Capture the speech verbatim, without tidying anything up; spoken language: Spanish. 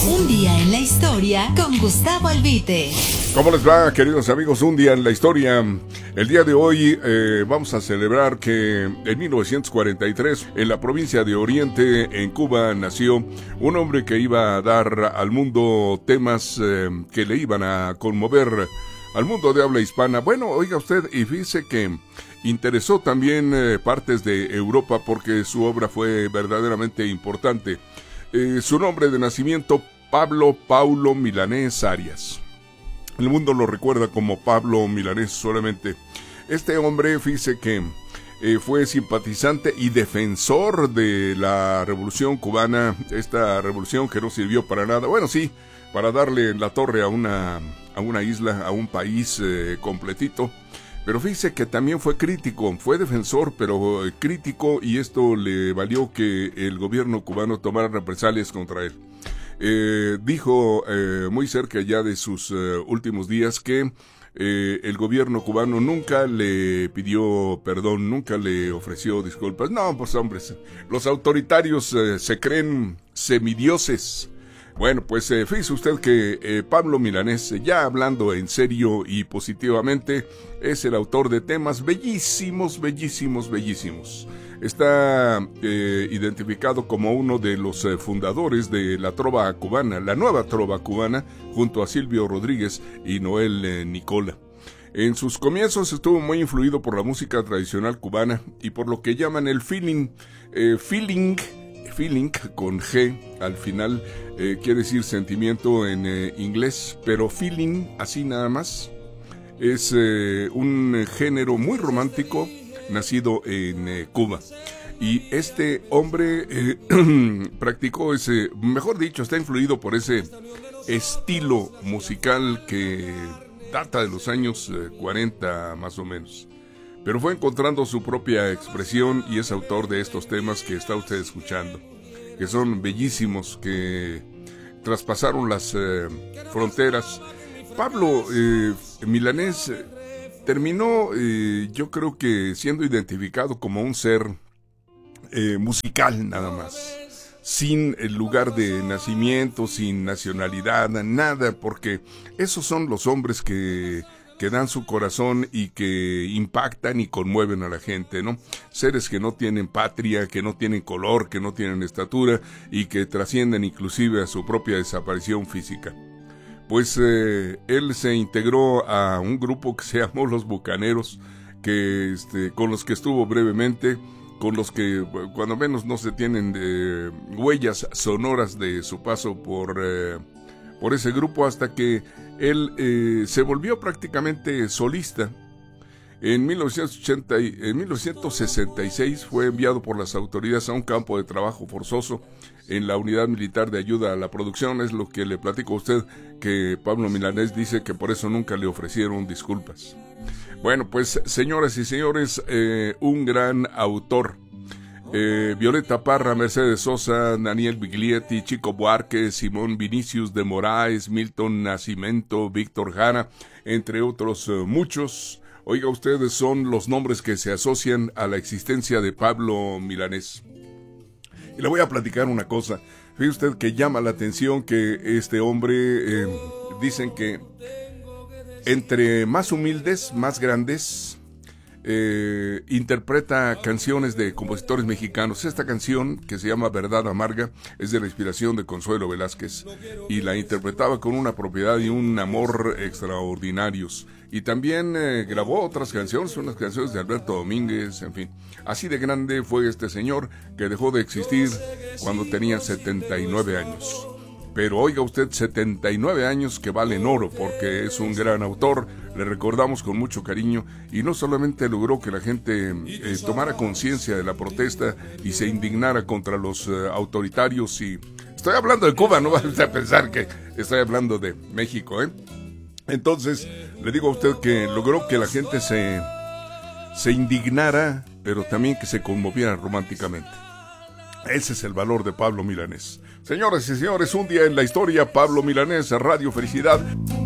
Un día en la historia con Gustavo Albite. ¿Cómo les va, queridos amigos? Un día en la historia. El día de hoy eh, vamos a celebrar que en mil novecientos cuarenta y tres, en la provincia de Oriente, en Cuba, nació un hombre que iba a dar al mundo temas eh, que le iban a conmover al mundo de habla hispana. Bueno, oiga usted, y fíjese que interesó también eh, partes de Europa porque su obra fue verdaderamente importante. Eh, su nombre de nacimiento, Pablo Paulo Milanés Arias. El mundo lo recuerda como Pablo Milanés solamente. Este hombre, fíjese que eh, fue simpatizante y defensor de la revolución cubana, esta revolución que no sirvió para nada. Bueno, sí, para darle la torre a una, a una isla, a un país eh, completito. Pero fíjese que también fue crítico, fue defensor, pero eh, crítico, y esto le valió que el gobierno cubano tomara represalias contra él. Eh, dijo eh, muy cerca ya de sus eh, últimos días que eh, el gobierno cubano nunca le pidió perdón, nunca le ofreció disculpas. No, pues hombres, los autoritarios eh, se creen semidioses. Bueno, pues eh, fíjese usted que eh, Pablo Milanés, ya hablando en serio y positivamente, es el autor de temas bellísimos, bellísimos, bellísimos. Está eh, identificado como uno de los eh, fundadores de la trova cubana, la nueva trova cubana, junto a Silvio Rodríguez y Noel eh, Nicola. En sus comienzos estuvo muy influido por la música tradicional cubana y por lo que llaman el feeling, eh, feeling, feeling con G al final, eh, quiere decir sentimiento en eh, inglés, pero feeling, así nada más, es eh, un género muy romántico, nacido en eh, Cuba. Y este hombre eh, practicó ese, mejor dicho, está influido por ese estilo musical que data de los años eh, cuarenta más o menos. Pero fue encontrando su propia expresión y es autor de estos temas que está usted escuchando, que son bellísimos, que traspasaron las eh, fronteras. Pablo eh, Milanés eh, terminó, eh, yo creo que siendo identificado como un ser eh, musical nada más, sin el lugar de nacimiento, sin nacionalidad, nada, porque esos son los hombres que, que dan su corazón y que impactan y conmueven a la gente, ¿no? Seres que no tienen patria, que no tienen color, que no tienen estatura y que trascienden inclusive a su propia desaparición física. Pues eh, él se integró a un grupo que se llamó Los Bucaneros, que este, con los que estuvo brevemente, con los que cuando menos no se tienen eh, huellas sonoras de su paso por, eh, por ese grupo, hasta que él eh, se volvió prácticamente solista. En mil novecientos ochenta, en mil novecientos sesenta y seis fue enviado por las autoridades a un campo de trabajo forzoso en la Unidad Militar de Ayuda a la Producción. Es lo que le platico a usted, que Pablo Milanés dice que por eso nunca le ofrecieron disculpas. Bueno, pues señoras y señores, eh, un gran autor. Eh, Violeta Parra, Mercedes Sosa, Daniel Biglietti, Chico Buarque, Simón Vinicius de Moraes, Milton Nascimento, Víctor Jara, entre otros eh, muchos. Oiga, ustedes, son los nombres que se asocian a la existencia de Pablo Milanés. Y le voy a platicar una cosa. Fíjese usted que llama la atención que este hombre, eh, dicen que entre más humildes, más grandes, eh, interpreta canciones de compositores mexicanos. Esta canción, que se llama Verdad Amarga, es de la inspiración de Consuelo Velázquez y la interpretaba con una propiedad y un amor extraordinarios. Y también eh, grabó otras canciones, unas canciones de Alberto Domínguez, en fin. Así de grande fue este señor, que dejó de existir cuando tenía setenta y nueve años. Pero oiga usted, setenta y nueve años que valen oro, porque es un gran autor, le recordamos con mucho cariño, y no solamente logró que la gente eh, tomara conciencia de la protesta y se indignara contra los eh, autoritarios, y estoy hablando de Cuba, no vas a pensar que estoy hablando de México, ¿eh? Entonces, le digo a usted que logró que la gente se, se indignara, pero también que se conmoviera románticamente. Ese es el valor de Pablo Milanés. Señoras y señores, un día en la historia, Pablo Milanés, Radio Felicidad.